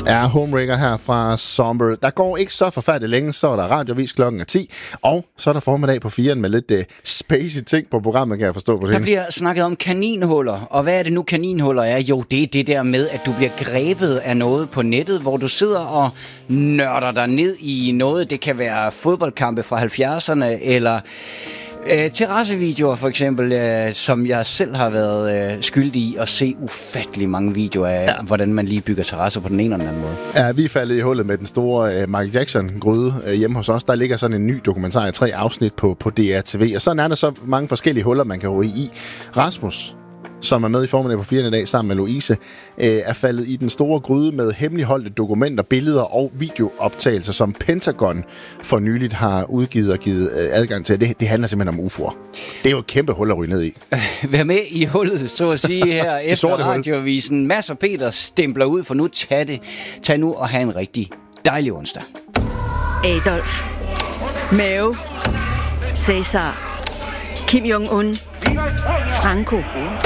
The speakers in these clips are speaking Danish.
er Homewrecker her fra Somber. Der går ikke så forfærdeligt længe, så er der radiovis klokken 10, og så er der formiddag på 4'eren med lidt spacey ting på programmet, kan jeg forstå på det. Der bliver snakket om kaninhuller, og hvad er det nu kaninhuller er? Jo, det er det der med, at du bliver grebet af noget på nettet, hvor du sidder og nørder dig ned i noget. Det kan være fodboldkampe fra 70'erne, eller terrassevideoer for eksempel, som jeg selv har været skyldig i at se ufattelig mange videoer af, hvordan man lige bygger terrasser på den ene eller den anden måde. Ja, vi er faldet i hullet med den store Michael Jackson-gryde hjemme hos os. Der ligger sådan en ny dokumentar i 3 afsnit på DRTV, og sådan er der så mange forskellige huller, man kan ryge i. Rasmus, som er med i formiddag på 4. dag sammen med Louise, er faldet i den store gryde med hemmeligholdte dokumenter, billeder og videooptagelser, som Pentagon for nyligt har udgivet og givet adgang til. Det handler simpelthen om UFO'er. Det er jo et kæmpe hul at ryge ned i. Vær med i hullet, så at sige, her efter radiovisen. Mads og Peter stempler ud, for nu tag nu og have en rigtig dejlig onsdag. Adolf, Mao, Cæsar, Kim Jong-un, Franco.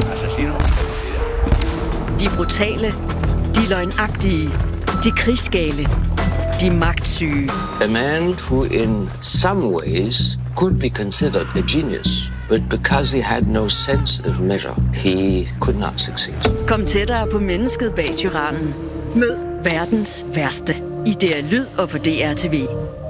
De brutale, de løgnagtige, de krigsgale, de magtsyge. A man who in some ways could be considered a genius, but because he had no sense of measure, he could not succeed. Kom tættere på mennesket bag tyrannen. Mød verdens værste i DR Lyd og på DRTV.